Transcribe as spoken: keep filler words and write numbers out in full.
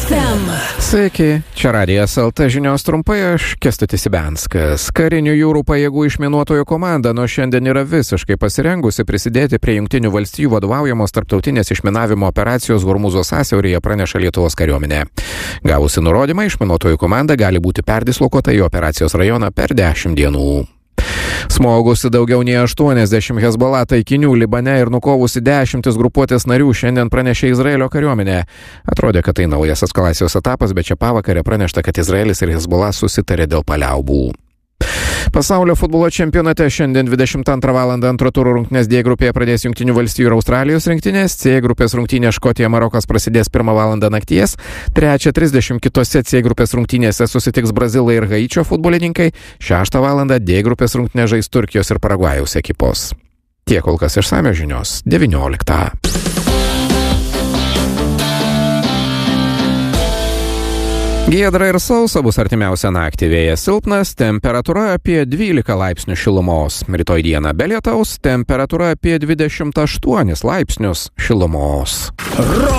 ef em. Sveiki, čia Radijas el te žinios trumpai, aš Kęstutis Ibenskas. Karinių jūrų pajėgų išminuotojų komanda nuo šiandien yra visiškai pasirengusi prisidėti prie Jungtinių valstijų vadovaujamos tarptautinės išminavimo operacijos Hormūzo sąsiauryje, praneša Lietuvos kariuomenė. Gavusi nurodymą, išminuotojų komanda gali būti perdislokuota į operacijos rajoną per dešimt dienų. Smogusi daugiau nei aštuoniasdešimt Hezbollah taikinių Libane ir nukovusi dešimtis grupuotės narių, šiandien pranešė Izraelio kariuomenė. Atrodė, kad tai naujas eskalacijos etapas, bet čia pavakarę pranešta, kad Izraelis ir Hezbollah susitarė dėl paliaubų. Pasaulio futbolo čempionate šiandien dvidešimt antrą valandą antro turo rungtynės D grupėje pradės Jungtinių valstijų ir Australijos rinktinės, C grupės rungtynės Škotija Marokas prasidės pirmą valandą nakties, trečią trisdešimt kitose C grupės rungtynėse susitiks Brazilai ir Haičio futbolininkai, šeštą valandą D grupės rungtynės žais Turkijos ir Paragvajaus ekipos. Tiek kol kas išsamios žinios devynioliktą. Giedra ir sausa bus artimiausią naktį, vėjas silpnas, temperatūra apie dvylika laipsnių šilumos. Rytoj dieną be lietaus, temperatūra apie dvidešimt aštuonis laipsnius šilumos.